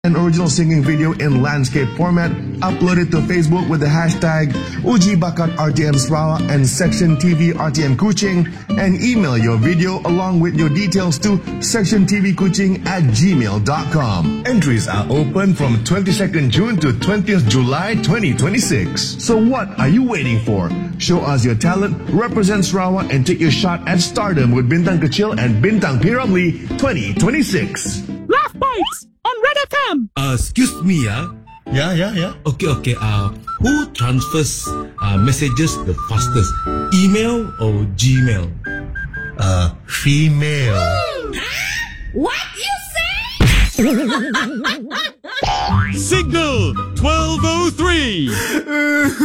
An original singing video in landscape format, uploaded to Facebook with the hashtag Uji Bakat RTM Sarawak and Section TV RTM Kuching, and email your video along with your details to sectiontvkuching@gmail.com. Entries are open from 22nd June to 20th July 2026. So what are you waiting for? Show us your talent, represent Sarawak, and take your shot at stardom with Bintang Kecil and Bintang P. Ramlee 2026. Laugh Bites on Red FM. Excuse me, Yeah. Okay. Who transfers messages the fastest? Email or Gmail? Female. What you say? Signal 1203.